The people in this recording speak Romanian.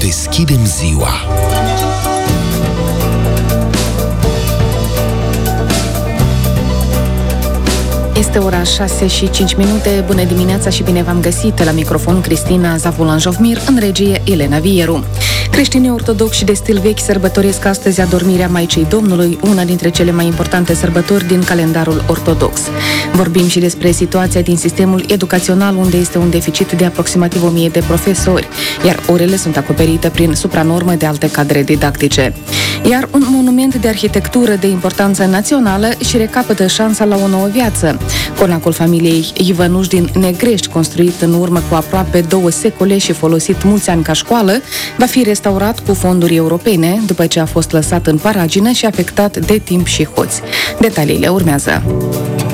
deschidem ziua. Este ora 6:05. Bună dimineața și bine v-am găsit. La microfon Cristina Zavulan-Jovmir, în regie Elena Vieru. Creștinii ortodoxi de stil vechi sărbătoresc astăzi Adormirea Maicii Domnului, una dintre cele mai importante sărbători din calendarul ortodox. Vorbim și despre situația din sistemul educațional, unde este un deficit de aproximativ 1000 de profesori, iar orele sunt acoperite prin supranormă de alte cadre didactice. Iar un monument de arhitectură de importanță națională și recapătă șansa la o nouă viață. Conacul familiei Ivănuș din Negrești, construit în urmă cu aproape 2 secole și folosit mulți ani ca școală, va fi restaurat cu fonduri europene, după ce a fost lăsat în paragină și afectat de timp și hoți. Detaliile urmează.